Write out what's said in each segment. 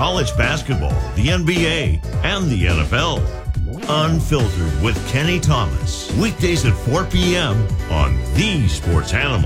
college basketball, the NBA, and the NFL. Unfiltered with Kenny Thomas. Weekdays at 4 p.m. on The Sports Animal.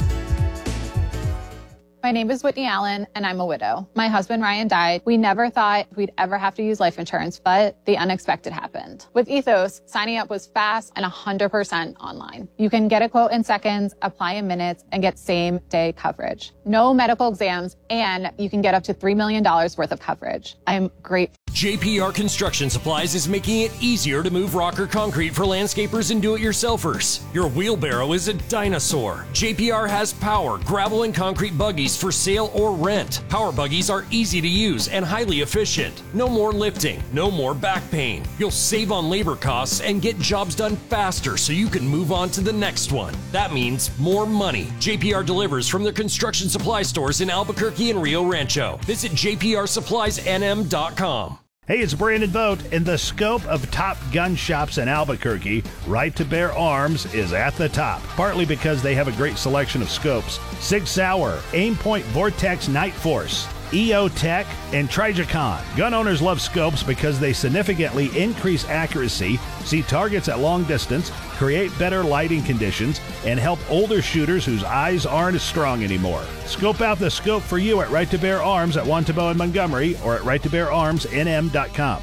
My name is Whitney Allen, and I'm a widow. My husband, Ryan, died. We never thought we'd ever have to use life insurance, but the unexpected happened. With Ethos, signing up was fast and 100% online. You can get a quote in seconds, apply in minutes, and get same-day coverage. No medical exams, and you can get up to $3 million worth of coverage. I'm grateful. JPR Construction Supplies is making it easier to move rock or concrete for landscapers and do-it-yourselfers. Your wheelbarrow is a dinosaur. JPR has power, gravel, and concrete buggies for sale or rent. Power buggies are easy to use and highly efficient. No more lifting, no more back pain. You'll save on labor costs and get jobs done faster so you can move on to the next one. That means more money. JPR delivers from their construction supply stores in Albuquerque and Rio Rancho. Visit jprsuppliesnm.com. Hey, it's Brandon Vogt. In the scope of top gun shops in Albuquerque, Right to Bear Arms is at the top, partly because they have a great selection of scopes. Sig Sauer, Aimpoint Vortex Night Force, EO Tech, and Trijicon. Gun owners love scopes because they significantly increase accuracy, see targets at long distance, create better lighting conditions, and help older shooters whose eyes aren't as strong anymore. Scope out the scope for you at Right to Bear Arms at Wantabo and Montgomery or at righttobeararmsnm.com.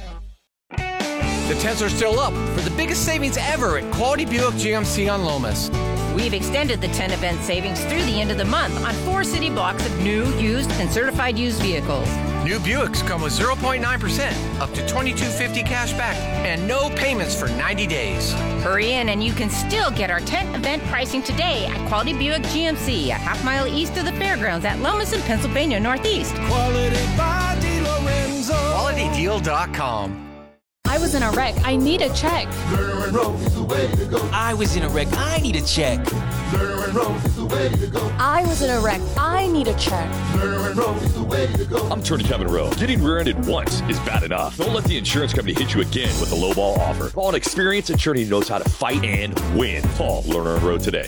The tents are still up for the biggest savings ever at Quality Buick GMC on Lomas. We've extended the 10 event savings through the end of the month on 4 city blocks of new, used, and certified used vehicles. New Buicks come with 0.9%, up to $2,250 cash back, and no payments for 90 days. Hurry in and you can still get our 10 event pricing today at Quality Buick GMC, a half-mile east of the fairgrounds at Lomas in Pennsylvania Northeast. Quality by DeLorenzo. QualityDeal.com. I was in a wreck. I need a check. Lerner and Rose is the way to go. I was in a wreck. I need a check. Lerner and Rose is the way to go. I was in a wreck. I need a check. Lerner and Rose is the way to go. I'm Attorney Kevin Rowe. Getting rear-ended once is bad enough. Don't let the insurance company hit you again with a lowball offer. Call an experienced attorney who knows how to fight and win. Call Lerner and Rowe today.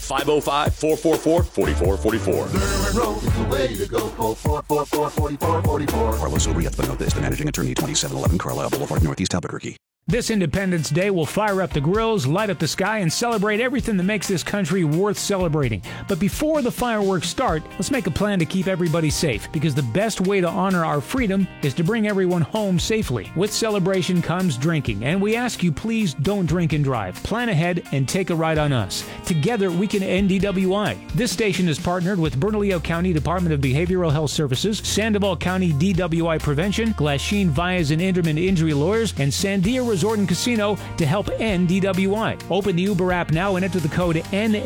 505-444-4444. Lerner and Rose is the way to go. Call 444-4444. Carlos Urias Benotes, the managing attorney, 2711 Carlisle Boulevard, Northeast Albuquerque. This Independence Day will fire up the grills, light up the sky, and celebrate everything that makes this country worth celebrating. But before the fireworks start, let's make a plan to keep everybody safe, because the best way to honor our freedom is to bring everyone home safely. With celebration comes drinking, and we ask you please don't drink and drive. Plan ahead and take a ride on us. Together we can end DWI. This station is partnered with Bernalillo County Department of Behavioral Health Services, Sandoval County DWI Prevention, Glasheen Vias and Inderman Injury Lawyers, and Sandia Resort and Casino to help end DWI. Open the Uber app now and enter the code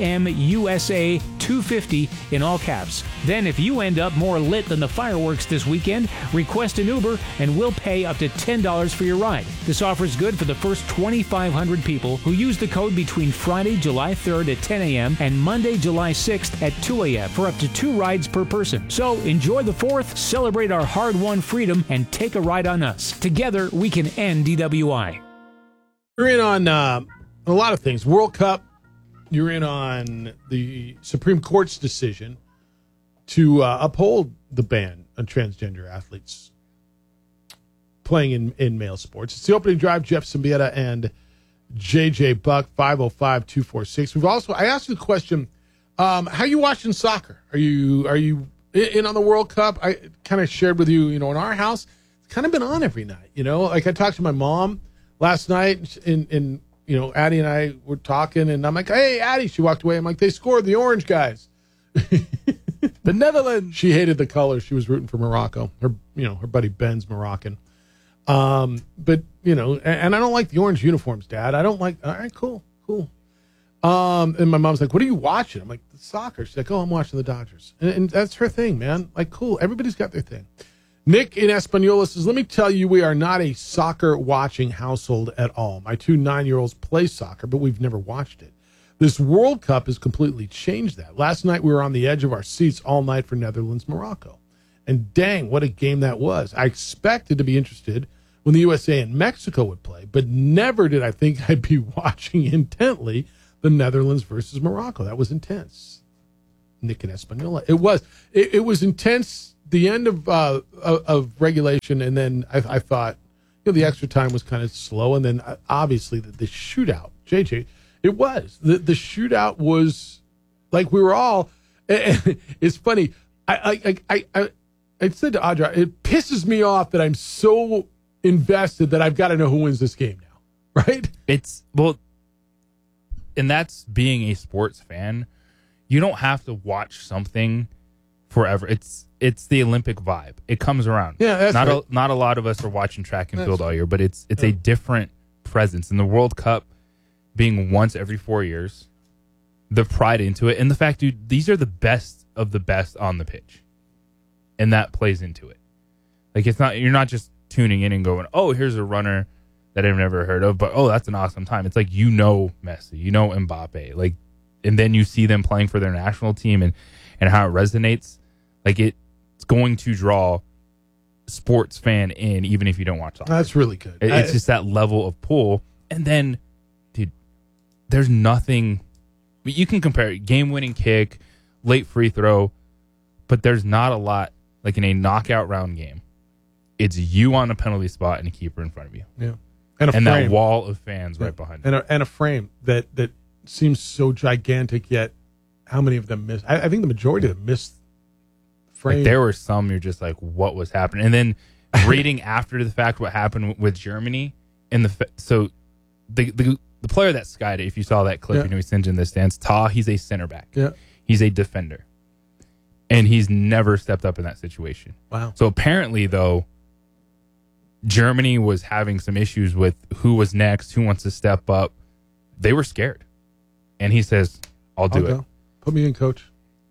NMUSA250 in all caps. Then if you end up more lit than the fireworks this weekend, request an Uber and we'll pay up to $10 for your ride. This offer is good for the first 2,500 people who use the code between Friday, July 3rd at 10 a.m. and Monday, July 6th at 2 a.m. for up to 2 rides per person. So enjoy the 4th, celebrate our hard-won freedom, and take a ride on us. Together, we can end DWI. You're in on a lot of things. World Cup. You're in on the Supreme Court's decision to uphold the ban on transgender athletes playing in male sports. It's the opening drive. Jeff Symbieta and J.J. Buck, 505-246. I asked you the question, how are you watching soccer? Are you in on the World Cup? I kind of shared with you, in our house, it's kind of been on every night. Like I talked to my mom last night, and Addie and I were talking, and I'm like, hey, Addie. She walked away. I'm like, they scored, the orange guys. The Netherlands. She hated the color. She was rooting for Morocco. Her buddy Ben's Moroccan. But, and I don't like the orange uniforms, Dad. I don't like, all right, cool. And my mom's like, what are you watching? I'm like, the soccer. She's like, oh, I'm watching the Dodgers. And that's her thing, man. Like, cool. Everybody's got their thing. Nick in Espanola says, let me tell you, we are not a soccer-watching household at all. My 2 9-year-olds play soccer, but we've never watched it. This World Cup has completely changed that. Last night, we were on the edge of our seats all night for Netherlands-Morocco. And dang, what a game that was. I expected to be interested when the USA and Mexico would play, but never did I think I'd be watching intently the Netherlands versus Morocco. That was intense. Nick in Espanola. It was intense the end of regulation, and then I thought, the extra time was kind of slow, and then obviously the shootout, JJ, it was the shootout was like we were all. It's funny. I said to Audra, it pisses me off that I'm so invested that I've got to know who wins this game now, right? And that's being a sports fan. You don't have to watch something forever. It's the Olympic vibe. It comes around. Yeah, that's right. Not a lot of us are watching track and field all year, but it's a different presence. And the World Cup being once every 4 years, the pride into it, and the fact, dude, these are the best of the best on the pitch, and that plays into it. Like you're not just tuning in and going, oh, here's a runner that I've never heard of, but oh, that's an awesome time. It's like Messi, Mbappe, like, and then you see them playing for their national team and how it resonates. Like it's going to draw sports fan in, even if you don't watch soccer. That's really good. It's just that level of pull. And then, dude, there's nothing. You can compare game-winning kick, late free throw, but there's not a lot like in a knockout round game. It's you on a penalty spot and a keeper in front of you. Yeah, and that wall of fans right behind you. And a frame that seems so gigantic, yet how many of them missed? I think the majority of them missed frame. Like there were some you're just like, what was happening? And then reading after the fact what happened with Germany, and the player that skied it, if you saw that clip, he's in the stands. He's a center back. Yeah, he's a defender, and he's never stepped up in that situation. Wow. So apparently, though, Germany was having some issues with who was next, who wants to step up. They were scared, and he says, "I'll do it. Put me in, coach."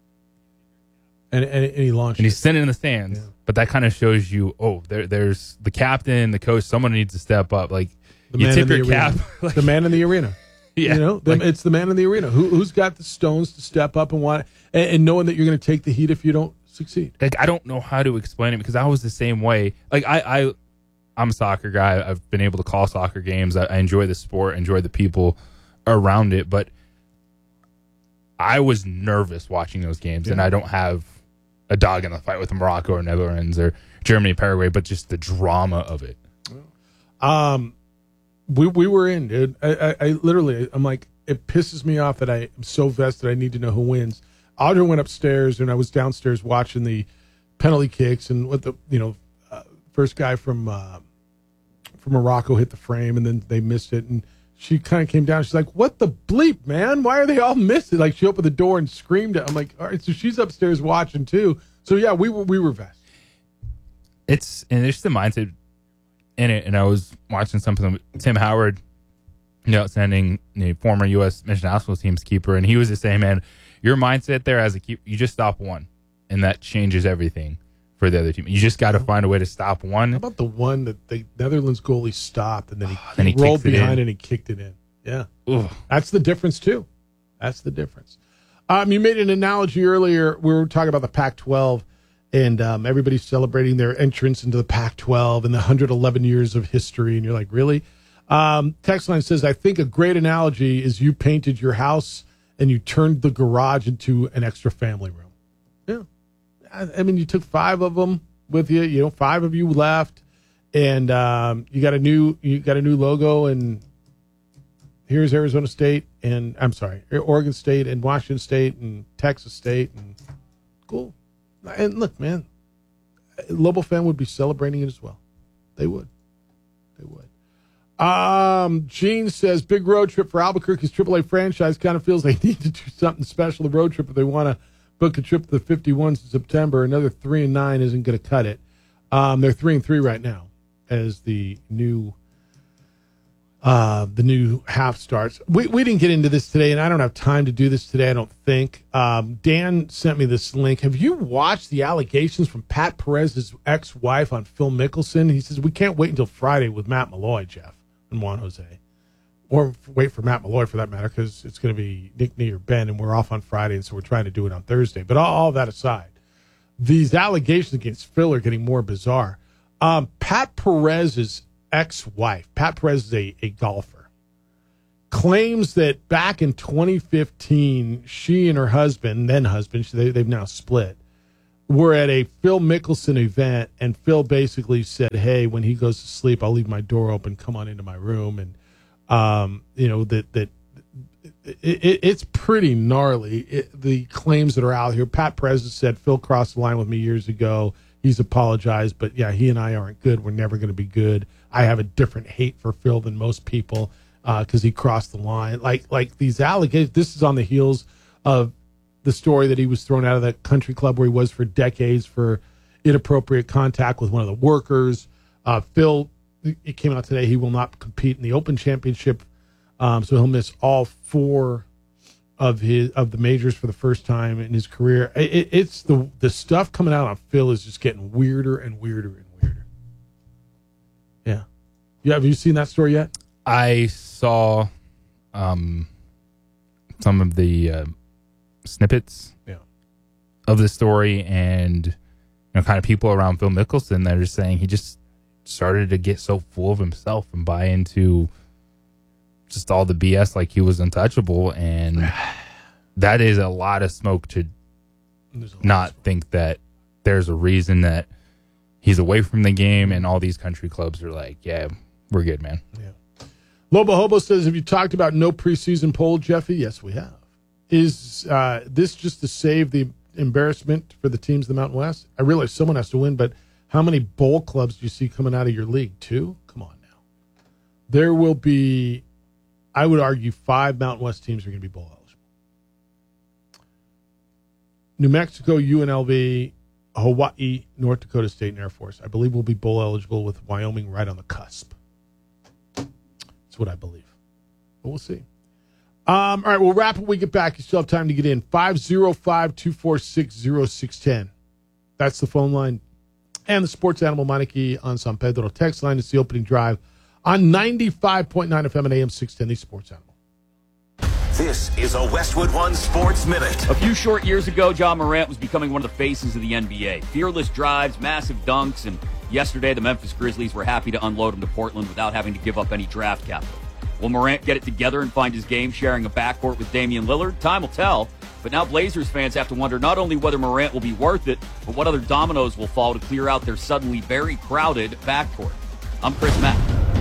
And he launched. And he's sitting in the stands, but that kind of shows you, there's the captain, the coach. Someone needs to step up. Like you tip your cap. Like, the man in the arena. Yeah, it's the man in the arena who's got the stones to step up and knowing that you're going to take the heat if you don't succeed. Like I don't know how to explain it because I was the same way. Like I'm a soccer guy. I've been able to call soccer games. I enjoy the sport, enjoy the people around it, but I was nervous watching those games, and I don't have a dog in the fight with Morocco or Netherlands or Germany, Paraguay, but just the drama of it. We were in, dude. I literally, I'm like, it pisses me off that I am so vested. I need to know who wins. Audra went upstairs, and I was downstairs watching the penalty kicks, and what the first guy from Morocco hit the frame, and then they missed it, and she kind of came down. She's like, "What the bleep, man? Why are they all missing?" Like she opened the door and screamed it. I'm like, "All right." So she's upstairs watching too. So yeah, we were vested. And there's the mindset in it. And I was watching something with Tim Howard, outstanding former U.S. men's national team's keeper, and he was just saying, "Man, your mindset there as a keeper, you just stop one, and that changes everything for the other team. You just got to find a way to stop one." How about the one that the Netherlands goalie stopped and then he rolled behind and he kicked it in? Yeah. Ugh. That's the difference, too. That's the difference. You made an analogy earlier. We were talking about the Pac-12, and everybody's celebrating their entrance into the Pac-12 and the 111 years of history. And you're like, really? Text line says, I think a great analogy is you painted your house and you turned the garage into an extra family room. Yeah. I mean, you took 5 of them with you. 5 of you left, and you got a new logo. And here's Arizona State, and I'm sorry, Oregon State, and Washington State, and Texas State, and cool. And look, man, Lobo fan would be celebrating it as well. They would. Gene says big road trip for Albuquerque's AAA franchise. Kind of feels they need to do something special. The road trip if they want to book a trip to the 51s in September. Another 3-9 isn't going to cut it. They're 3-3 right now as the new half starts. We didn't get into this today, and I don't have time to do this today, I don't think. Dan sent me this link. Have you watched the allegations from Pat Perez's ex-wife on Phil Mickelson? He says, we can't wait until Friday with Matt Malloy, Jeff, and Juan Jose. Or wait for Matt Malloy, for that matter, because it's going to be Nick, Nee, or Ben, and we're off on Friday, and so we're trying to do it on Thursday. But all that aside, these allegations against Phil are getting more bizarre. Pat Perez's ex-wife, Pat Perez is a golfer, claims that back in 2015, she and her husband, they've now split, were at a Phil Mickelson event, and Phil basically said, hey, when he goes to sleep, I'll leave my door open, come on into my room. And, it's pretty gnarly, the claims that are out here. Pat Perez said, Phil crossed the line with me years ago. He's apologized, but, yeah, he and I aren't good. We're never going to be good. I have a different hate for Phil than most people because he crossed the line. Like these allegations, this is on the heels of the story that he was thrown out of that country club where he was for decades for inappropriate contact with one of the workers. Phil, it came out today, he will not compete in the Open Championship, so he'll miss all 4 of the majors for the first time in his career. It's the stuff coming out on Phil is just getting weirder and weirder and weirder. Yeah. Have you seen that story yet? I saw some of the snippets of the story, and kind of people around Phil Mickelson that are saying he just started to get so full of himself and buy into just all the BS like he was untouchable, and that is a lot of smoke to not think that there's a reason that he's away from the game, and all these country clubs are like, yeah, we're good, man. Yeah. Lobo Hobo says, have you talked about no preseason poll, Jeffy? Yes, we have. Is this just to save the embarrassment for the teams in the Mountain West? I realize someone has to win, but how many bowl clubs do you see coming out of your league? 2? Come on now. There will be, I would argue, 5 Mountain West teams are going to be bowl eligible. New Mexico, UNLV, Hawaii, North Dakota State, and Air Force, I believe, will be bowl eligible, with Wyoming right on the cusp. That's what I believe. But we'll see. All right, we'll wrap it when we get back. You still have time to get in. 505-246-0610. That's the phone line. And the Sports Animal Meineke on San Pedro text line. It's the opening drive on 95.9 FM and AM 610, the Sports Animal. This is a Westwood One Sports Minute. A few short years ago, John Morant was becoming one of the faces of the NBA. Fearless drives, massive dunks, and yesterday the Memphis Grizzlies were happy to unload him to Portland without having to give up any draft capital. Will Morant get it together and find his game sharing a backcourt with Damian Lillard? Time will tell. But now Blazers fans have to wonder not only whether Morant will be worth it, but what other dominoes will fall to clear out their suddenly very crowded backcourt. I'm Chris Mack.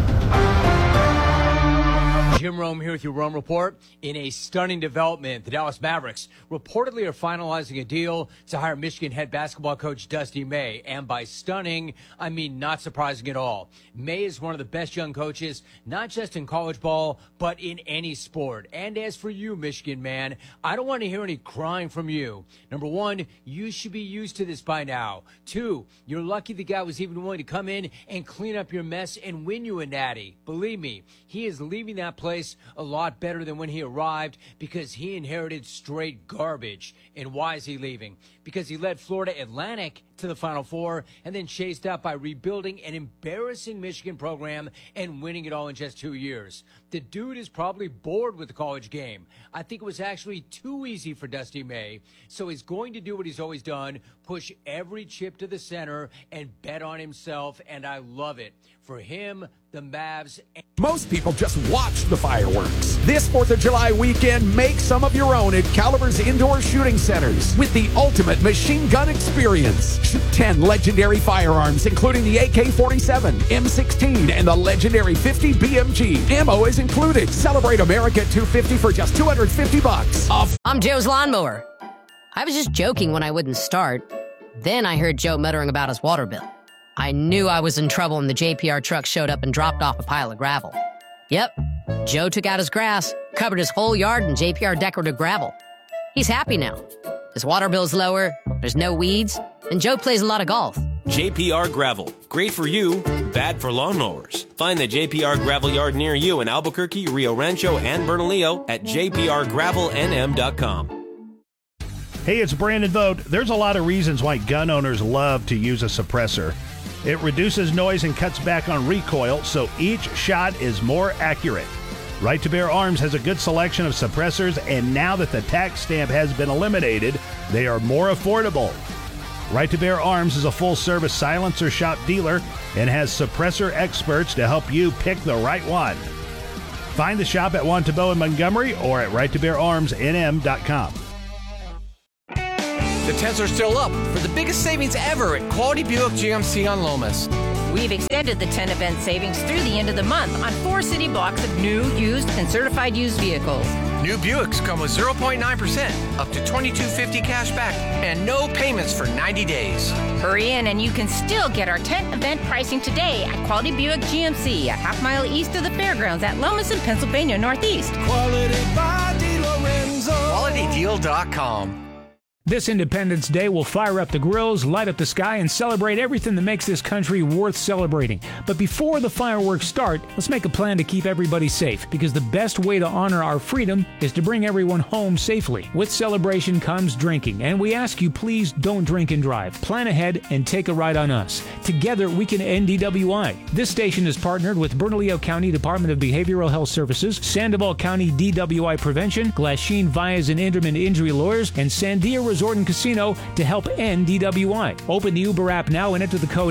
Jim Rome here with your Rome Report. In a stunning development, the Dallas Mavericks reportedly are finalizing a deal to hire Michigan head basketball coach Dusty May. And by stunning, I mean not surprising at all. May is one of the best young coaches, not just in college ball, but in any sport. And as for you, Michigan man, I don't want to hear any crying from you. Number one, you should be used to this by now. 2, you're lucky the guy was even willing to come in and clean up your mess and win you a natty. Believe me, he is leaving that place a lot better than when he arrived, because he inherited straight garbage. And why is he leaving? Because he led Florida Atlantic to the Final Four and then chased out by rebuilding an embarrassing Michigan program and winning it all in just 2 years. The dude is probably bored with the college game. I think it was actually too easy for Dusty May, so he's going to do what he's always done, push every chip to the center and bet on himself, and I love it. For him, the Mavs... Most people just watch the fireworks. This 4th of July weekend, make some of your own at Caliber's Indoor Shooting Centers with the ultimate machine gun experience. Shoot 10 legendary firearms, including the AK-47, M16, and the legendary 50 BMG. Ammo is included. Celebrate America 250 for just $250. I'm Joe's lawnmower. I was just joking when I wouldn't start. Then I heard Joe muttering about his water bill. I knew I was in trouble when the JPR truck showed up and dropped off a pile of gravel. Yep, Joe took out his grass, covered his whole yard in JPR decorative gravel. He's happy now. His water bill's lower, there's no weeds, and Joe plays a lot of golf. JPR Gravel. Great for you, bad for lawnmowers. Find the JPR Gravel yard near you in Albuquerque, Rio Rancho, and Bernalillo at jprgravelnm.com. Hey, it's Brandon Vogt. There's a lot of reasons why gun owners love to use a suppressor. It reduces noise and cuts back on recoil, so each shot is more accurate. Right to Bear Arms has a good selection of suppressors, and now that the tax stamp has been eliminated, they are more affordable. Right to Bear Arms is a full-service silencer shop dealer and has suppressor experts to help you pick the right one. Find the shop at Wantabo in Montgomery or at righttobeararmsnm.com. The tents are still up for the biggest savings ever at Quality Buick GMC on Lomas. We've extended the 10 event savings through the end of the month on 4 city blocks of new, used, and certified used vehicles. New Buicks come with 0.9%, up to $22.50 cash back, and no payments for 90 days. Hurry in and you can still get our 10 event pricing today at Quality Buick GMC, a half mile east of the fairgrounds at Lomas in Pennsylvania Northeast. Quality by DeLorenzo. QualityDeal.com. This Independence Day will fire up the grills, light up the sky, and celebrate everything that makes this country worth celebrating. But before the fireworks start, let's make a plan to keep everybody safe, because the best way to honor our freedom is to bring everyone home safely. With celebration comes drinking, and we ask you please don't drink and drive. Plan ahead and take a ride on us. Together we can end DWI. This station is partnered with Bernalillo County Department of Behavioral Health Services, Sandoval County DWI Prevention, Glasheen Vias and Inderman Injury Lawyers, and Sandia Resort and Casino to help end DWI. Open the Uber app now and enter the code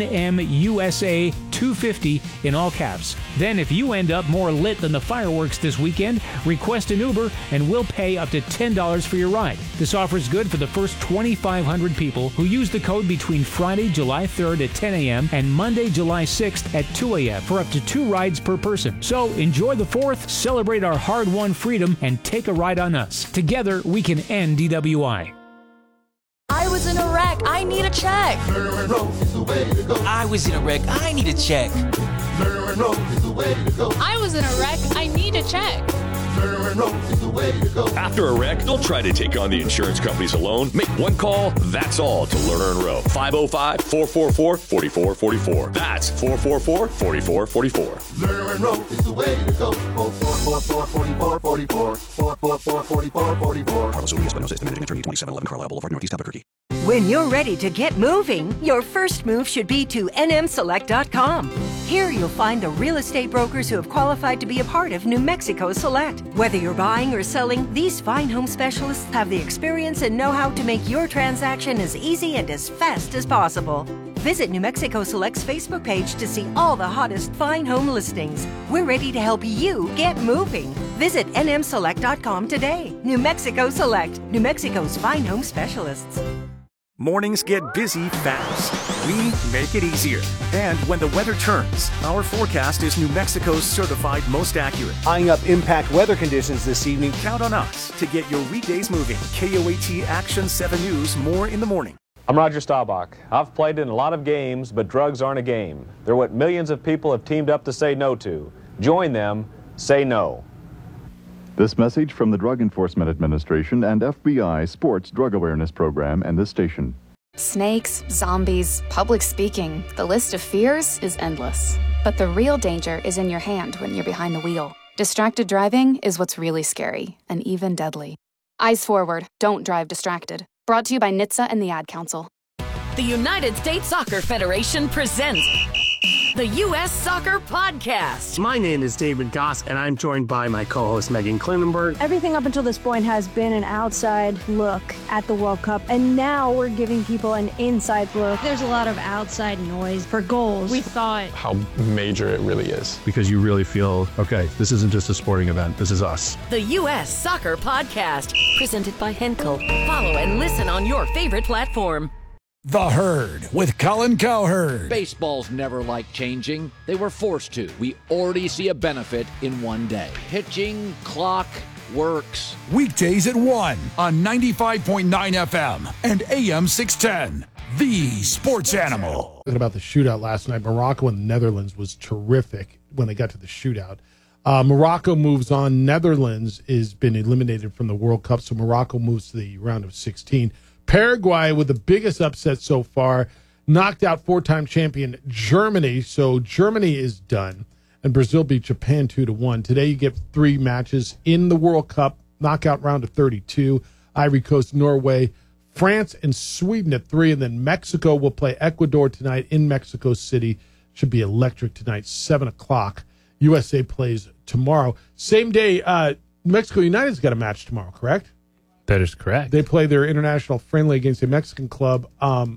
NMUSA250 in all caps. Then if you end up more lit than the fireworks this weekend, request an Uber and we'll pay up to $10 for your ride. This offer is good for the first 2,500 people who use the code between Friday, July 3rd at 10 a.m. and Monday, July 6th at 2 a.m. for up to 2 rides per person. So enjoy the 4th, celebrate our hard-won freedom, and take a ride on us. Together, we can end DWI. I was in a wreck. I need a check. Merrill Road is the way to go. I was in a wreck. I need a check. Merrill Road is the way to go. I was in a wreck. I need a check. Merrill Road is the way to go. After a wreck, don't try to take on the insurance companies alone. Make one call, that's all, to Lerner & Rowe. 505-444-4444. That's 444-4444. Merrill Road is the way to go. 444-4444. 444-4444. Carlos Urias, Buenos Aires, Managing Attorney, 2711 Carlisle Boulevard, Northeast Albuquerque. When you're ready to get moving, your first move should be to nmselect.com. Here you'll find the real estate brokers who have qualified to be a part of New Mexico Select. Whether you're buying or selling, these fine home specialists have the experience and know-how to make your transaction as easy and as fast as possible. Visit New Mexico Select's Facebook page to see all the hottest fine home listings. We're ready to help you get moving. Visit nmselect.com today. New Mexico Select, New Mexico's fine home specialists. Mornings get busy fast. We make it easier. And when the weather turns, our forecast is New Mexico's certified most accurate. Eyeing up impact weather conditions this evening. Count on us to get your weekdays moving. KOAT Action 7 News, more in the morning. I'm Roger Staubach. I've played in a lot of games, but drugs aren't a game. They're what millions of people have teamed up to say no to. Join them. Say no. This message from the Drug Enforcement Administration and FBI Sports Drug Awareness Program and this station. Snakes, zombies, public speaking. The list of fears is endless. But the real danger is in your hand when you're behind the wheel. Distracted driving is what's really scary and even deadly. Eyes forward. Don't drive distracted. Brought to you by NHTSA and the Ad Council. The United States Soccer Federation presents the U.S. Soccer Podcast. My name is David Goss, and I'm joined by my co-host Megan Klinenberg. Everything up until this point has been an outside look at the World Cup, and now we're giving people an inside look. There's a lot of outside noise for goals. We thought how major it really is. Because you really feel, okay, this isn't just a sporting event, this is us. The U.S. Soccer Podcast, presented by Henkel. Follow and listen on your favorite platform. The Herd with Colin Cowherd. Baseball's never liked changing. They were forced to. We already see a benefit in one day. Pitching clock works. Weekdays at 1 on 95.9 FM and AM 610. The Sports Animal. Talking about the shootout last night, Morocco and the Netherlands was terrific when they got to the shootout. Morocco moves on. Netherlands has been eliminated from the World Cup, so Morocco moves to the round of 16. Paraguay, with the biggest upset so far, knocked out four-time champion Germany, so Germany is done. And Brazil beat Japan 2-1. Today you get 3 matches in the World Cup, knockout round of 32. Ivory Coast, Norway, France, and Sweden at 3. And then Mexico will play Ecuador tonight in Mexico City. Should be electric tonight, 7 o'clock. USA plays tomorrow. Same day, Mexico United's got a match tomorrow, correct? That is correct. They play their international friendly against a Mexican club.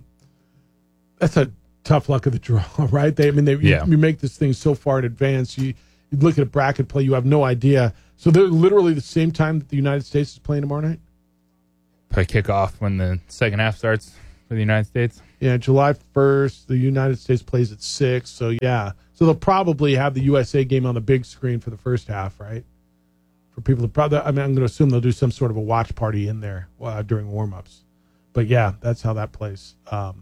That's a tough luck of the draw, right? You make this thing so far in advance. You look at a bracket play, you have no idea. So they're literally the same time that the United States is playing tomorrow night? probably kick off when the second half starts for the United States. Yeah, July 1st, the United States plays at 6. So, yeah. So they'll probably have the USA game on the big screen for the first half, right? For people to probably, I'm going to assume they'll do some sort of a watch party in there during warm-ups. But, yeah, that's how that plays.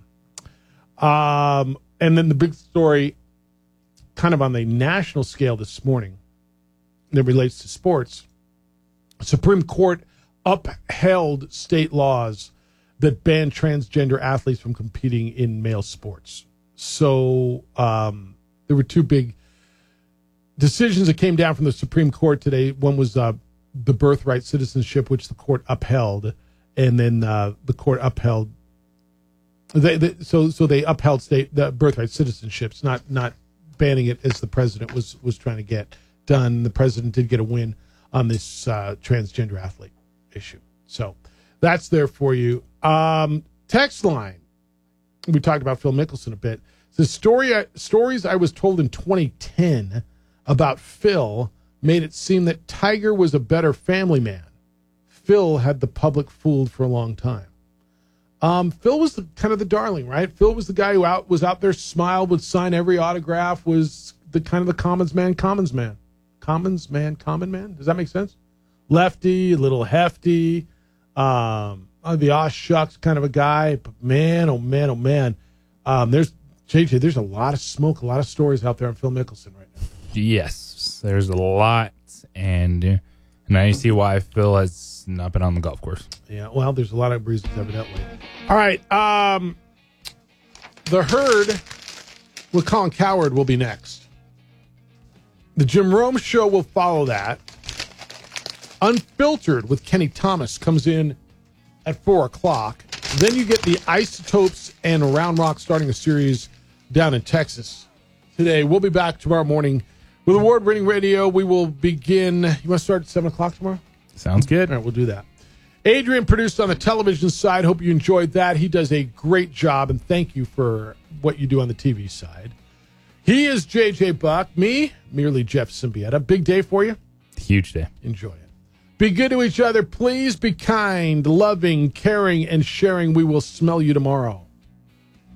And then the big story kind of on the national scale this morning that relates to sports. Supreme Court upheld state laws that ban transgender athletes from competing in male sports. So there were two big decisions that came down from the Supreme Court today. One was the birthright citizenship, which the court upheld, and then the court upheld. So they upheld the birthright citizenships, not banning it as the president was trying to get done. The president did get a win on this transgender athlete issue. So that's there for you. Text line. We talked about Phil Mickelson a bit. The stories I was told in 2010 about Phil made it seem that Tiger was a better family man. Phil had the public fooled for a long time. Phil was kind of the darling, right? Phil was the guy who was out there, smiled, would sign every autograph, was the kind of the common man. Does that make sense? Lefty, a little hefty, the aw shucks kind of a guy. But man, oh man. There's a lot of smoke, a lot of stories out there on Phil Mickelson right now. Yes, there's a lot, and now you see why Phil has not been on the golf course. Yeah, well, there's a lot of reasons, evidently. All right, The Herd with Colin Cowherd will be next. The Jim Rome Show will follow that. Unfiltered with Kenny Thomas comes in at 4 o'clock. Then you get the Isotopes and Round Rock starting a series down in Texas today. We'll be back tomorrow morning with award-winning radio. We will begin. You want to start at 7 o'clock tomorrow? Sounds good. All right, we'll do that. Adrian produced on the television side. Hope you enjoyed that. He does a great job, and thank you for what you do on the TV side. He is JJ Buck. Me, merely Jeff Symbieta. Big day for you. Huge day. Enjoy it. Be good to each other. Please be kind, loving, caring, and sharing. We will smell you tomorrow.